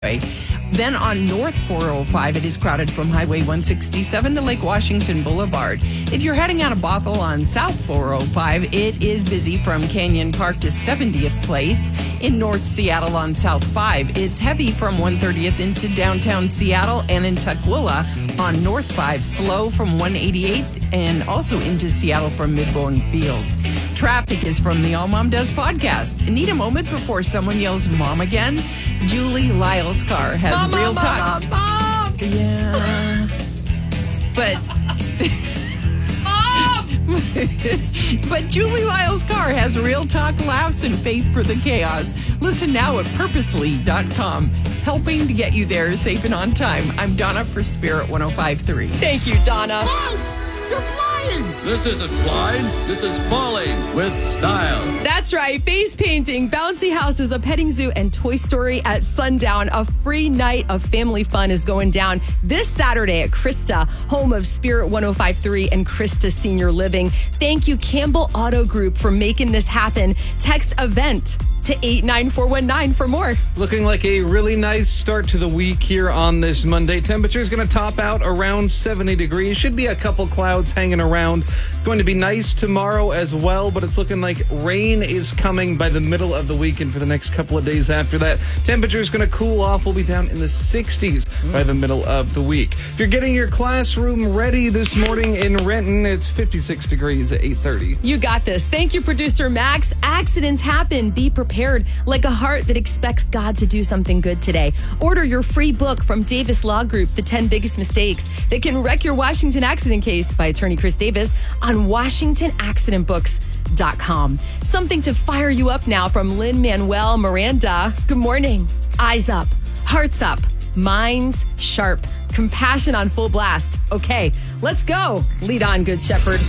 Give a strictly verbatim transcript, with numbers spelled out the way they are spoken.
Then on North four oh five, it is crowded from Highway one sixty-seven to Lake Washington Boulevard. If you're heading out of Bothell on South four oh five, it is busy from Canyon Park to seventieth Place. In North Seattle on South five, it's heavy from one thirtieth into downtown Seattle, and in Tukwila on North five, slow from one eighty-eighth and also into Seattle from Midbourne Field. Traffic is from the All Mom Does podcast. Need a moment before someone yells mom again? Julie Lyle's car has Mama, real Mama, talk. Mom. Yeah. But But Julie Lyle's car has real talk, laughs, and faith for the chaos. Listen now at purposely dot com, helping to get you there safe and on time. I'm Donna for Spirit one oh five point three. Thank you, Donna. Buzz, you're flying! This isn't flying, this is falling with style. That's right. Face painting, bouncy houses, a petting zoo, and Toy Story at sundown. A free night of family fun is going down this Saturday at Krista, home of Spirit one oh five point three and Krista Senior Living. Thank you, Campbell Auto Group, for making this happen. Text EVENT to eight nine four one nine for more. Looking like a really nice start to the week here on this Monday. Temperature is going to top out around seventy degrees. Should be a couple clouds hanging around. It's going to be nice tomorrow as well, but it's looking like rain is coming by the middle of the week, and for the next couple of days after that, temperature is going to cool off. We'll be down in the sixties by the middle of the week. If you're getting your classroom ready this morning in Renton, it's fifty-six degrees at eight thirty. You got this. Thank you, producer Max. Accidents happen. Be prepared. Like a heart that expects God to do something good today. Order your free book from Davis Law Group, The ten Biggest Mistakes That Can Wreck Your Washington Accident Case, by attorney Chris Davis, on washington accident books dot com. Something to fire you up now from Lin-Manuel Miranda. Good morning. Eyes up, hearts up, minds sharp, compassion on full blast. Okay, let's go. Lead on, Good Shepherd.